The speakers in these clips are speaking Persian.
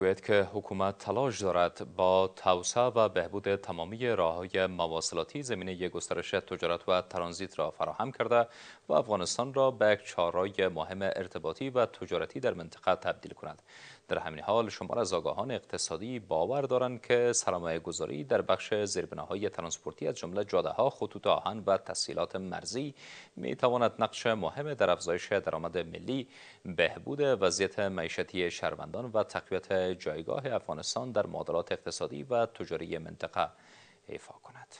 گوید که حکومت تلاش دارد با توسعه و بهبود تمامی راه‌های مواصلاتی زمینه گسترش تجارت و ترانزیت را فراهم کرده و افغانستان را به یک چهارراه مهم ارتباطی و تجارتی در منطقه تبدیل کند. در همین حال شمار از آگاهان اقتصادی باور دارند که سرمایه‌گذاری در بخش زیربناهای ترانسپورتی از جمله جاده‌ها، خطوط آهن و تسهیلات مرزی می‌تواند نقش مهم در افزایش درآمد ملی، بهبود وضعیت معیشتی شهروندان و تقویت جایگاه افغانستان در معادلات اقتصادی و تجاری منطقه ایفا کند.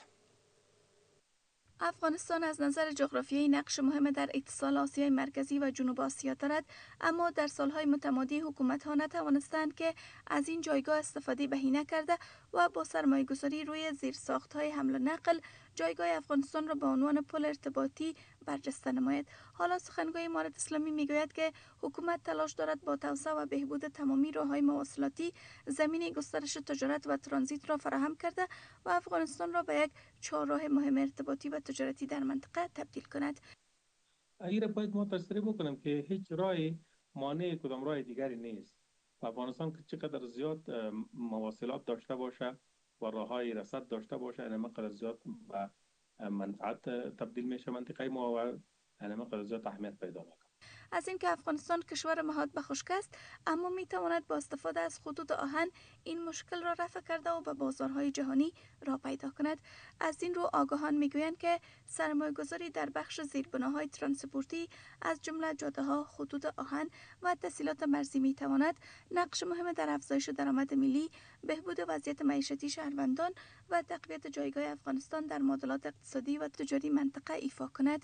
افغانستان از نظر جغرافیایی نقش مهم در اتصال آسیای مرکزی و جنوب آسیا دارد، اما در سالهای متمادی حکومت‌ها نتوانستند که از این جایگاه استفاده بهینه کرده و با سرمایه‌گذاری روی زیرساخت‌های حمل و نقل جایگاه افغانستان را به عنوان پل ارتباطی برجسته نماید. حالا سخنگوی امارت اسلامی میگوید که حکومت تلاش دارد با توسعه و بهبود تمامی راه‌های مواصلاتی زمینه گسترش تجارت و ترانزیت را فراهم کرده و افغانستان را به یک چهارراه مهم ارتباطی و تجارتی در منطقه تبدیل کند. اگر باید ما تصریح بکنم که هیچ راه مانع کدام راه دیگری نیست. افغانستان که چقدر زیاد مواصلات داشته باشه و راههای رسد داشته باشه، اینما قدر زیاد به منفعت تبدیل میشه منطقه ما و اینما قدر زیاد اهمیت پیدا میکنه. از اینکه افغانستان کشور مهاد به خشک است، اما می تواند با استفاده از خطوط آهن این مشکل را رفع کرده و به بازارهای جهانی راه پیدا کند. از این رو آگاهان میگویند که سرمایه‌گذاری در بخش زیربناهای ترانسپورتی از جمله جاده‌ها، خطوط آهن و تسهیلات مرزی می تواند نقش مهم در افزایش درآمد ملی، بهبود وضعیت معیشتی شهروندان و تقویت جایگاه افغانستان در معادلات اقتصادی و تجاری منطقه ایفا کند.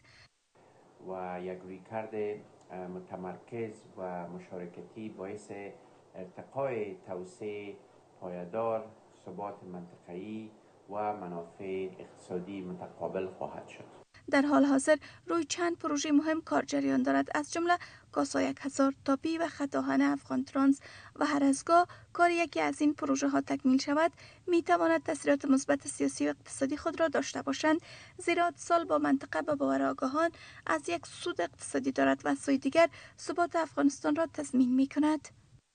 و یک رویکرد متمرکز و مشارکتی باعث ارتقای توسعه پایدار، ثبات منطقه‌ای و منافع اقتصادی متقابل خواهد شد. در حال حاضر روی چند پروژه مهم کار جریان دارد، از جمله کاسا 1000 تاپی و خط آهن افغان ترانس و هر از گاه کار یکی از این پروژه ها تکمیل شود می تواند تاثیرات مثبت سیاسی و اقتصادی خود را داشته باشند، زیرا اتصال با منطقه به باور آگاهان از یک سود اقتصادی دارد و از سوی دیگر ثبات افغانستان را تضمین می کند.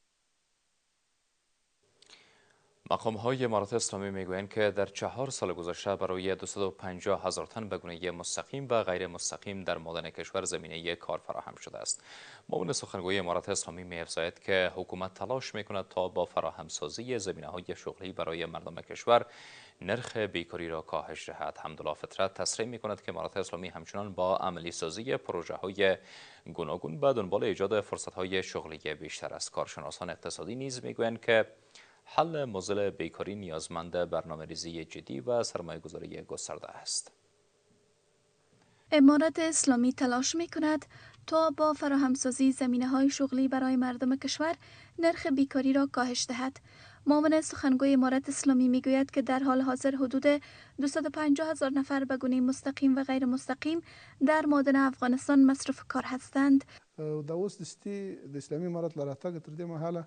مقام‌های امارات اسلامی میگویند که در 4 سال گذشته برای 250,000 تن به گونه مستقیم و غیر مستقیم در معادن کشور زمینه کار فراهم شده است. معاون سخنگوی امارات اسلامی می‌افزاید که حکومت تلاش می‌کند تا با فراهمسازی زمینه‌های شغلی برای مردم کشور نرخ بیکاری را کاهش دهد. حمدالله فطرت تصریح می‌کند که امارات اسلامی همچنان با عملی سازی پروژه‌های گوناگون به دنبال ایجاد فرصت‌های شغلی بیشتر است. کارشناسان اقتصادی نیز می‌گویند که حل مزل بیکاری نیازمند برنامه‌ریزی جدی و سرمایه‌گذاری گسترده است. امارت اسلامی تلاش می کند تا با فراهمسازی زمینه‌های شغلی برای مردم کشور نرخ بیکاری را کاهش دهد. معاون سخنگوی امارت اسلامی میگوید که در حال حاضر حدود 250,000 نفر به گونه مستقیم و غیر مستقیم در معادن افغانستان مصروف کار هستند. دا اوس د اسلامي امارت له راتګه تر دې مهاله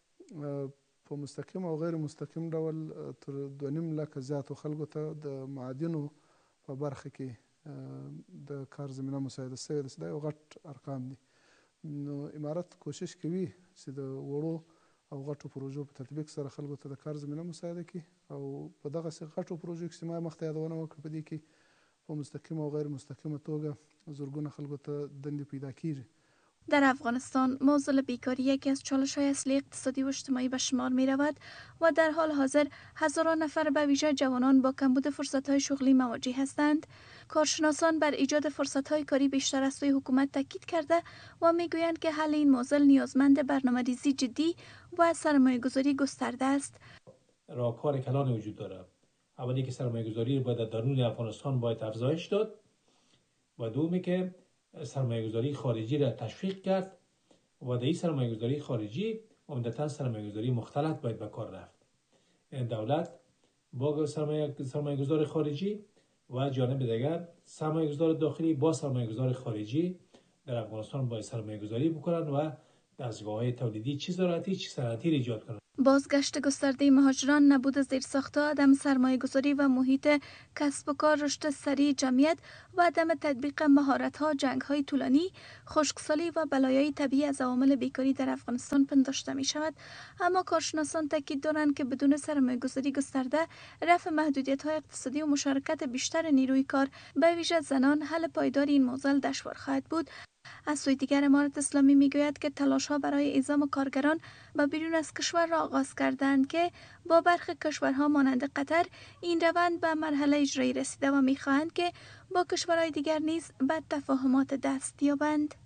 په مستقیم او غیر مستقیم ډول تر 2.5 لکه زیاتو خلکو ته د معادنو په برخه کې د کار زمینه مساعده شوې ده. دا یو غټ ارقام دي. نو امارت کوشش کوي چې د وړو او غټو پروژو په تطبیق سره خلکو ته د کار زمینه مساعده کړي او په دغسې غټو پروژو کې چې ما مخکې یادونه وکړه په دې کې په مستقیم او غیر مستقیمه توګه زرګونه خلکو ته دندې پیدا کیږي. در افغانستان موضوع بیکاری یکی از چالش‌های اصلی اقتصادی و اجتماعی به شمار می‌رود و در حال حاضر هزاران نفر به ویژه جوانان با کمبود فرصت‌های شغلی مواجه هستند. کارشناسان بر ایجاد فرصت‌های کاری بیشتر از سوی حکومت تاکید کرده و می‌گویند که حل این معضل نیازمند برنامه‌ریزی جدی و سرمایه‌گذاری گسترده است. راهکار کلان وجود دارد. اولی که سرمایه‌گذاری باید در درون افغانستان باید افزایش داد و دومی که سرمایه‌گذاری خارجی را تشویق کرد و در این سرمایه‌گذاری خارجی عمدتاً سرمایه‌گذاری مختلط باید به کار رفت. دولت با سرمایه‌گذار خارجی و جانب دیگر سرمایه‌گذار داخلی با سرمایه‌گذار خارجی در افغانستان باید سرمایه‌گذاری بکنند و دستگاه‌های تولیدی چه زراعتی چه صنعتی ایجاد کنند. بازگشت گسترده مهاجران، نبود زیرساخت‌ها، عدم سرمایه‌گذاری و محیط کسب و کار، رشد سریع جمعیت و عدم تطبیق مهارت‌ها، جنگ‌های طولانی، خشکسالی و بلایای طبیعی از عوامل بیکاری در افغانستان پنداشته می‌شود. اما کارشناسان تاکید دارند که بدون سرمایه‌گذاری گسترده، رفع محدودیت‌های اقتصادی و مشارکت بیشتر نیروی کار، به ویژه زنان، حل پایدار این معضل دشوار خواهد بود. از سوی دیگر امارت اسلامی میگوید که تلاش‌ها برای اعزام کارگران به بیرون از کشور را آغاز کردند که با برخی کشورها مانند قطر این روند به مرحله اجرایی رسیده و میخواهند که با کشورهای دیگر نیز به تفاهمات دست یابند.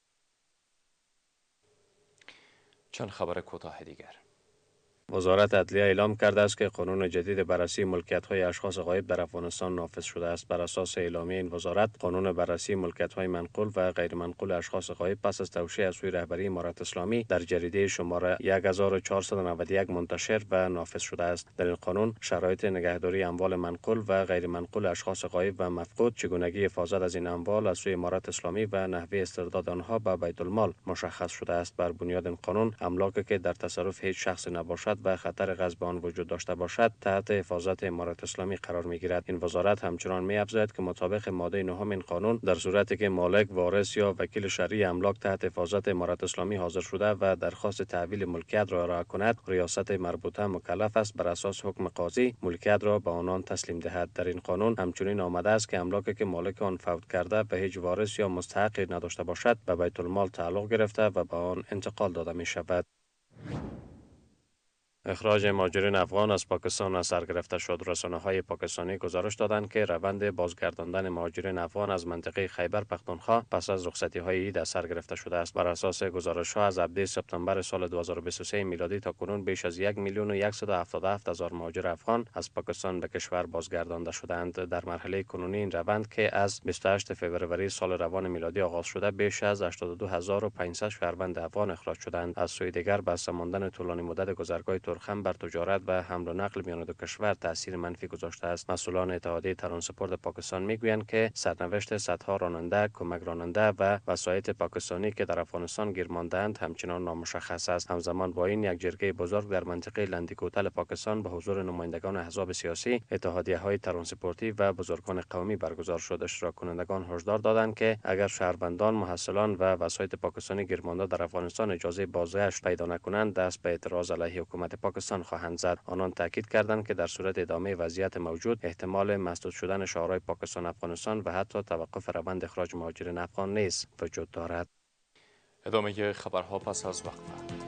چند خبر کوتاه دیگر. وزارت عدلیه اعلام کرده است که قانون جدید بررسی ملکیت‌های اشخاص غایب در افغانستان نافذ شده است. بر اساس اعلامیه این وزارت، قانون بررسی ملکیت‌های منقول و غیر منقول اشخاص غایب پس از توشیح از سوی رهبری امارت اسلامی در جریده شماره 1491 منتشر و نافذ شده است. در این قانون شرایط نگهداری اموال منقول و غیر منقول اشخاص غایب و مفقود، چگونگی حفاظت از این اموال از سوی امارت اسلامی و نحوه استرداد آنها به بیت المال مشخص شده است. بر بنیاد این قانون، املاکی که در تصرف هیچ شخص نباشد و خطر غصب آن وجود داشته باشد تحت حفاظت امارت اسلامی قرار می‌گیرد. این وزارت همچنان می‌افزاید که مطابق ماده 9 این قانون، در صورتی که مالک، وارث یا وکیل شرعی املاک تحت حفاظت امارت اسلامی حاضر شده و درخواست تحویل ملکیت را ارائه کند، ریاست مربوطه مکلف است بر اساس حکم قاضی ملکیت را به آنان تسلیم دهد. در این قانون همچنین آمده است که املاکی که مالک آن فوت کرده به هیچ وارث یا مستحقی نداشته باشد، به بیت المال تعلق گرفته و به آن انتقال داده می‌شود. اخراج مهاجرین افغان از پاکستان از سر گرفته شد. رسانه‌های پاکستانی گزارش دادند که روند بازگرداندن مهاجرین افغان از منطقه خیبر پختونخوا پس از رخصتی‌های عید از سر گرفته شده است. بر اساس گزارش‌ها از ابد سپتامبر سال 2023 میلادی تا کنون بیش از 1,177,000 مهاجر افغان از پاکستان به کشور بازگردانده شدند. در مرحله کنونی این روند که از 28 فوریه سال روان میلادی آغاز شده، بیش از 82,500 شهروند افغان اخراج شدند. از سوی دیگر، بسته ماندن طولانی مدت گذرگاه ترخم بر تجارت و حمل و نقل میان دو کشور تاثیر منفی گذاشته است. مسئولان اتحادیه ترانسپورت پاکستان میگویند که سرنوشت صدها راننده، کمک راننده و وسایط پاکستانی که در افغانستان گیر مانده‌اند همچنان نامشخص است. همزمان با این، یک جرگه بزرگ در منطقه لندیکوتل پاکستان به حضور نمایندگان احزاب سیاسی، اتحادیه‌های ترانسپورتی و بزرگان قومی برگزار شد. اشتراک کنندگان هشدار دادند که اگر شهروندان، محصلان و وسایط پاکستانی گیر مانده در افغانستان اجازه بازگشت پیدا نکنند، دست به اعتراض علیه حکومت پاکستان خواهند زد. آنان تاکید کردند که در صورت ادامه وضعیت موجود، احتمال مسدود شدن شعارهای پاکستان افغانستان و حتی توقف روند اخراج مهاجرین افغان نیز وجود دارد. ادامه خبرها پس از وقفه.